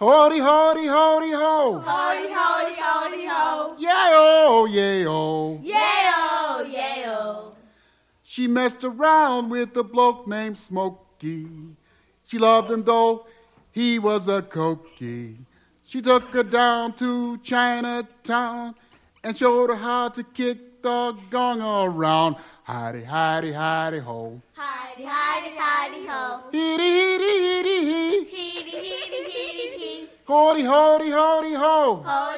Hody, hody, hody, ho. Hody, hody, hody, ho. Yeah-oh, yeah-oh. Yeah-oh, yeah-oh. She messed around with a bloke named Smokey. She loved him though he was a cokey. She took her down to Chinatown and showed her how to kick the gong around. Hidey, hidey, hidey, ho. Hidey, hidey, hidey, ho. Heedy, heedy, heedy, hee. Heedy, heedy, heedy, hee. Hody, hody, hody, ho. Ho.